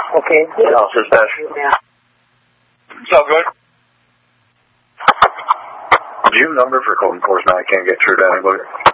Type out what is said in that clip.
Okay. Dallas Dispatch. Yeah. What's up, good? Do you have a number for code enforcement? I can't get through to anybody.